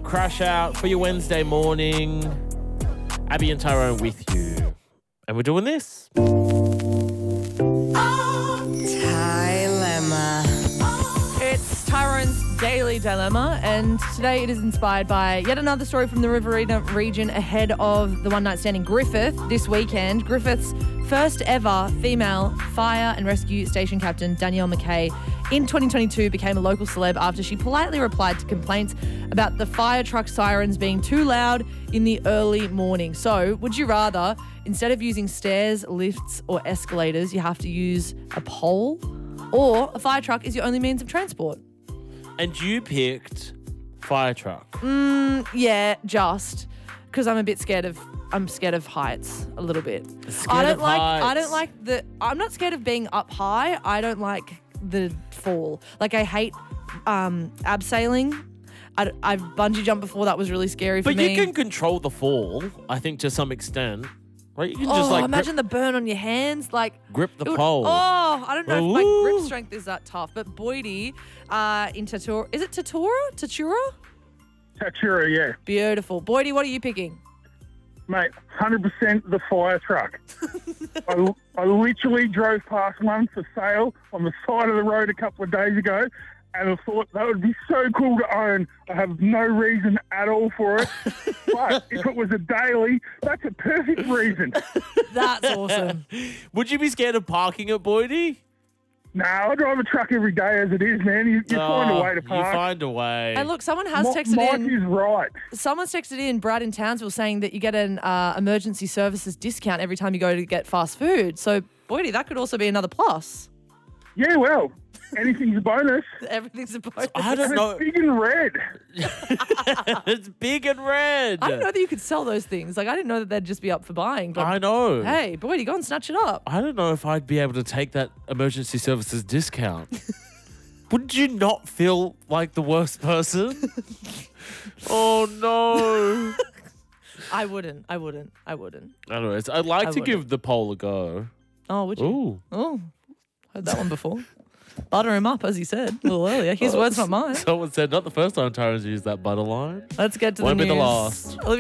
Crash Out for your Wednesday morning. Abby and Tyrone with you. And we're doing this. Dilemma. It's Tyrone's Daily Dilemma, and today it is inspired by yet another story from the Riverina region ahead of the one night stand in Griffith this weekend. Griffith's first ever female fire and rescue station captain, Danielle McKay, in 2022 became a local celeb after she politely replied to complaints about the fire truck sirens being too loud in the early morning. So, would you rather, instead of using stairs, lifts, or escalators, you have to use a pole? Or a fire truck is your only means of transport? And you picked fire truck. Yeah, just because I'm scared of heights a little bit. Scared of heights. I'm not scared of being up high. I don't like the fall. Like, I hate abseiling. I've bungee jumped before. That was really scary for But me. you can control the fall, I think, to some extent. Right? You can just imagine the burn on your hands. Like, grip the it would- pole. I don't know if my Ooh. grip strength is that tough. But Boydie, in Tatura, is it Tatura? Tatura, yeah. Beautiful. Boydie, what are you picking? Mate, 100% the fire truck. I literally drove past one for sale on the side of the road a couple of days ago, and I thought that would be so cool to own. I have no reason at all for it. But if it was a daily, that's a perfect reason. That's awesome. Would you be scared of parking at Boydie? No, I drive a truck every day as it is, man. You find a way to park. You find a way. And look, someone has texted Mike in. is right. Someone's texted in, Brad in Townsville, saying that you get an emergency services discount every time you go to get fast food. So, Boydie, that could also be another plus. Yeah, well, anything's a bonus. Everything's a bonus. I don't And know. it's big and red. It's big and red. I didn't know that you could sell those things. Like, I didn't know that they'd just be up for buying. But I know. hey, Boydie, go and snatch it up. I don't know if I'd be able to take that emergency services discount. Wouldn't you not feel like the worst person? Oh, no. I wouldn't. Anyways, I'd like to give the poll a go. Oh, would you? Ooh. Oh, heard that one before. Butter him up, as he said a little earlier. His words, not mine. Someone said, not the first time Tyrone's used that butter line. Let's get to Won't the be news. the last. Olivia